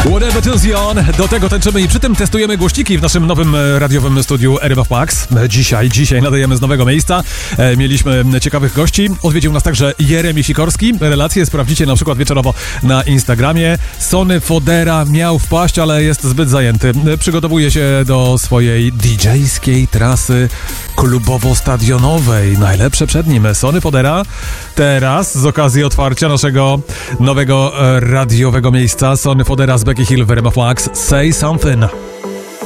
Whatever turns on, do tego tańczymy i przy tym testujemy głośniki w naszym nowym radiowym studiu RMF Max. Dzisiaj nadajemy z nowego miejsca. Mieliśmy ciekawych gości. Odwiedził nas także Jeremi Sikorski. Relacje sprawdzicie na przykład wieczorowo na Instagramie. Sonny Fodera miał wpaść, ale jest zbyt zajęty. Przygotowuje się do swojej DJ-skiej trasy klubowo-stadionowej. Najlepsze przed nim. Sonny Fodera teraz z okazji otwarcia naszego nowego radiowego miejsca. Sonny Fodera z Becky Hill w RMF Max. Say Something.